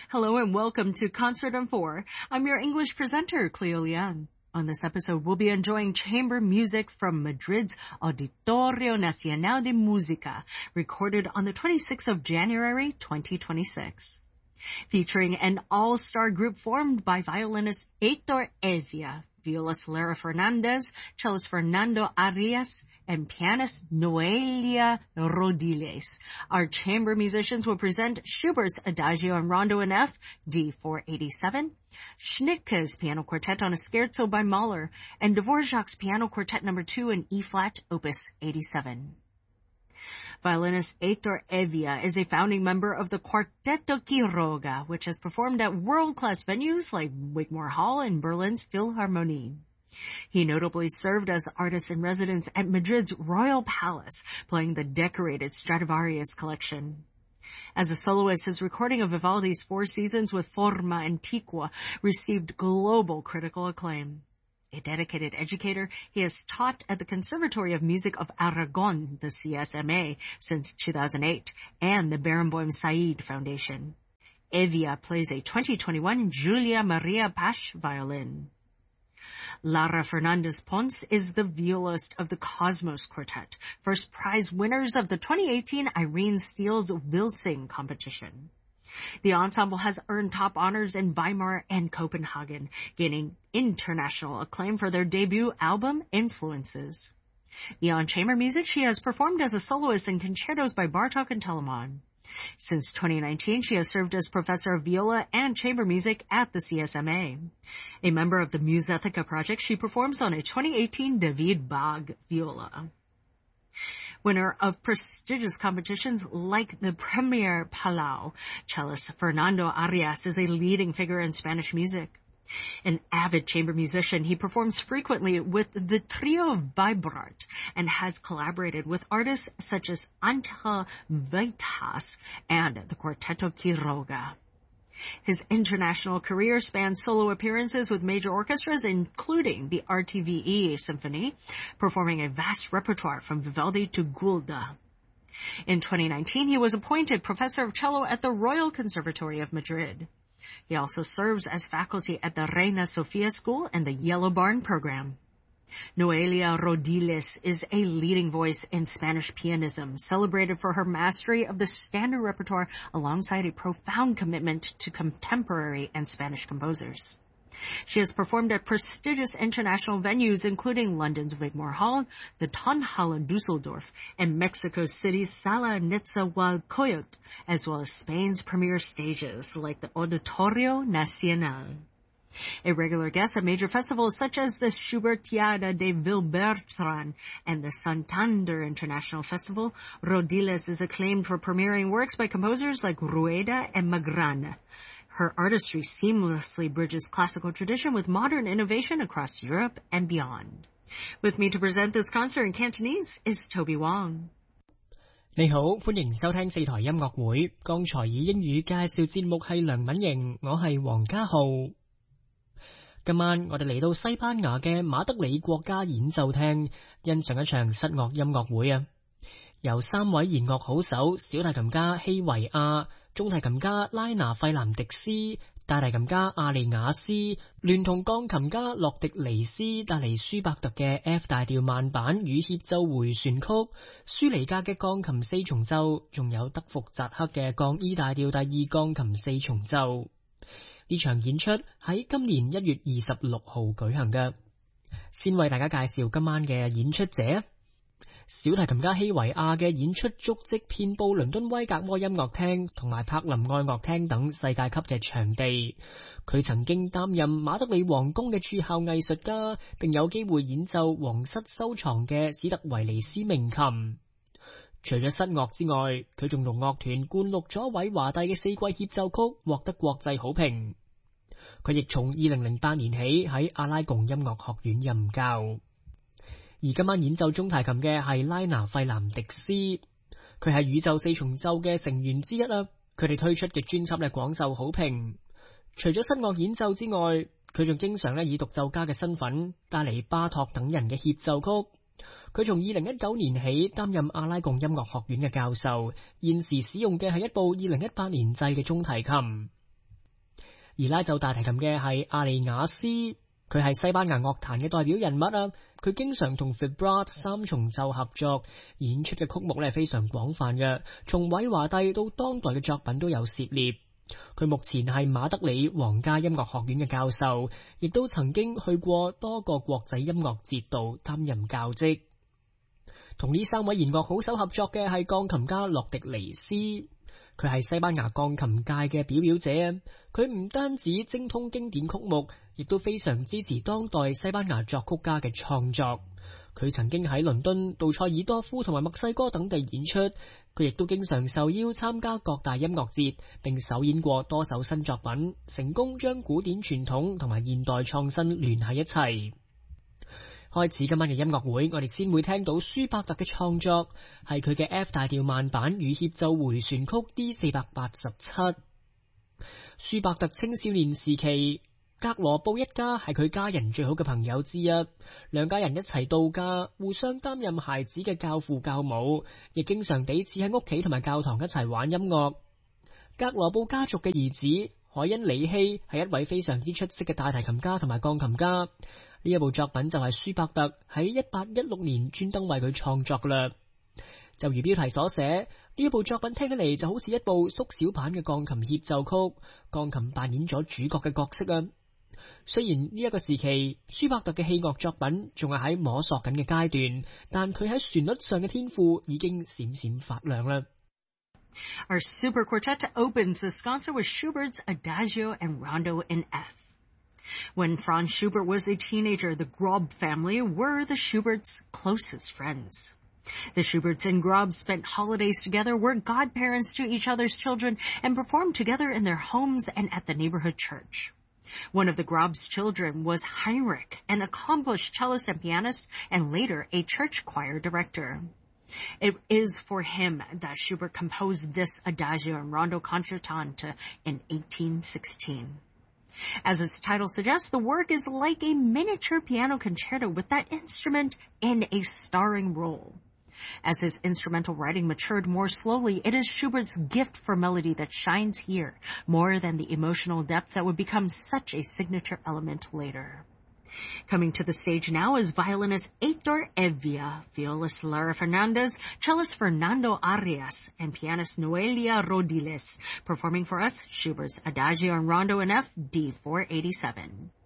Hello and welcome to Concert on 4. I'm your English presenter, Cleo Liang. On this episode, we'll be enjoying chamber music from Madrid's Auditorio Nacional de Música, recorded on the 26th of January, 2026. Featuring an all-star group formed by violinist Heitor Evia, violist Lara Fernandez, cellist Fernando Arias, and pianist Noelia Rodiles. Our chamber musicians will present Schubert's Adagio and Rondo in F, D487, Schnittke's Piano Quartet on a Scherzo by Mahler, and Dvorak's Piano Quartet No. 2 in E-flat, Opus 87. Violinist Heitor Evia is a founding member of the Quarteto Quiroga, which has performed at world-class venues like Wigmore Hall and Berlin's Philharmonie. He notably served as artist-in-residence at Madrid's Royal Palace, playing the decorated Stradivarius collection. As a soloist, his recording of Vivaldi's Four Seasons with Forma Antiqua received global critical acclaim. A dedicated educator, he has taught at the Conservatory of Music of Aragon, the CSMA, since 2008, and the Barenboim Said Foundation. Evia plays a 2021 Julia Maria Pasch violin. Lara Fernandez Pons is the violist of the Cosmos Quartet, first prize winners of the 2018 Irene Steele's Wilsing competition. The ensemble has earned top honors in Weimar and Copenhagen, gaining international acclaim for their debut album, Influences. Beyond chamber music, she has performed as a soloist in concertos by Bartok and Telemann. Since 2019, she has served as professor of viola and chamber music at the CSMA. A member of the Musethica project, she performs on a 2018 David Bach viola. Winner of prestigious competitions like the Premier Palau, cellist Fernando Arias is a leading figure in Spanish music. An avid chamber musician, he performs frequently with the Trio Vibrat and has collaborated with artists such as Angel Veitas and the Quarteto Quiroga. His international career spans solo appearances with major orchestras, including the RTVE Symphony, performing a vast repertoire from Vivaldi to Gulda. In 2019, he was appointed professor of cello at the Royal Conservatory of Madrid. He also serves as faculty at the Reina Sofia School and the Yellow Barn program. Noelia Rodiles is a leading voice in Spanish pianism, celebrated for her mastery of the standard repertoire alongside a profound commitment to contemporary and Spanish composers. She has performed at prestigious international venues including London's Wigmore Hall, the Tonhalle Dusseldorf, and Mexico City's Sala Nezahualcóyotl, as well as Spain's premier stages like the Auditorio Nacional. A regular guest at major festivals such as the Schubertiada de Villbertran and the Santander International Festival, Rodiles is acclaimed for premiering works by composers like Rueda and Magrana. Her artistry seamlessly bridges classical tradition with modern innovation across Europe and beyond. With me to present this concert in Cantonese is Toby Wong. 你好，歡迎收聽四台音樂會。剛才以英語介紹節目係梁敏瑩，我係黃家浩。今晚我哋嚟到西班牙嘅馬德里國家演奏廳欣賞一場室樂音樂會啊！由三位弦樂好手小提琴家希維亞、中提琴家拉拿費南迪斯、大提琴家阿利亞斯，聯同鋼琴家洛迪尼斯帶嚟舒伯特嘅 F 大調慢板與協奏迴旋曲，舒尼格嘅鋼琴四重奏，仲有德福扎克嘅降 E 大調第二鋼琴四重奏。呢場演出喺今年1月26號舉行嘅。先為大家介紹今晚嘅演出者。小提琴家希維亞嘅演出足跡遍佈倫敦威格摩音樂廳同埋柏林愛樂廳等世界級嘅場地。佢曾經擔任馬德里皇宮嘅駐校藝術家，並有機會演奏皇室收藏嘅史特維尼斯名琴。除咗室樂之外，佢仲同樂團灌錄咗韋華第嘅四季協奏曲，獲得國際好評。佢亦從2008年起喺阿拉貢音樂學院任教。而今晚演奏中提琴嘅係拉拿費南迪斯，佢係宇宙四重奏嘅成員之一啦。佢哋推出嘅專輯廣受好評。除咗室樂演奏之外，佢仲經常以獨奏家嘅身份帶嚟巴托等人嘅協奏曲。佢從2019年起擔任阿拉貢音樂學院嘅教授，現時使用嘅係一部2018年製嘅中提琴。 而拉奏大提琴嘅係阿利亞斯，佢係西班牙樂壇嘅代表人物啊！佢經常同 Vibrant 三重奏合作，演出嘅曲目咧非常廣泛嘅，從韋華第到當代嘅作品都有涉獵。佢目前係馬德里皇家音樂學院嘅教授，亦都曾經去過多個國際音樂節度擔任教職。同呢三位弦樂好手合作嘅係鋼琴家洛迪尼斯，佢係西班牙鋼琴界嘅表表者。佢唔單止精通經典曲目，亦都非常支持當代西班牙作曲家嘅創作。佢曾經喺倫敦、杜塞爾多夫同埋墨西哥等地演出。佢亦都經常受邀參加各大音樂節，並首演過多首新作品，成功將古典傳統同埋現代創新聯繫一齊。開始今晚嘅音樂會，我哋先會聽到舒伯特嘅創作，係佢嘅 F 大調慢板與協奏回旋曲 D487。舒伯特青少年時期，格羅布一家係佢家人最好嘅朋友之一，兩家人一齊度假，互相擔任孩子嘅教父教母，亦經常彼此喺屋企同埋教堂一齊玩音樂。格羅布家族嘅兒子海恩里希係一位非常之出色嘅大提琴家同埋鋼琴家，呢一部作品就係舒伯特喺1816年專登為佢創作噶啦。就如標題所寫，呢一部作品聽起嚟就好似一部縮小版嘅鋼琴協奏曲，鋼琴扮演咗主角嘅角色啊。雖然呢一個時期，舒伯特嘅器樂作品仲係喺摸索緊嘅階段，但佢喺旋律上嘅天賦已經閃閃發亮啦。 Our super quartet opens this concert with Schubert's Adagio and Rondo in F. When Franz Schubert was a teenager, the Grob family were the Schuberts' closest friends. The Schuberts and Grobs spent holidays together, were godparents to each other's children, and performed together in their homes and at the neighborhood church. One of the Grobs' children was Heinrich, an accomplished cellist and pianist, and later a church choir director. It is for him that Schubert composed this Adagio and Rondo concertante in 1816. As its title suggests, the work is like a miniature piano concerto with that instrument in a starring role. As his instrumental writing matured more slowly, it is Schubert's gift for melody that shines here more than the emotional depth that would become such a signature element later. Coming to the stage now is violinist Heitor Evia, violist Lara Fernandez, cellist Fernando Arias, and pianist Noelia Rodiles, performing for us Schubert's Adagio and Rondo in F, D487.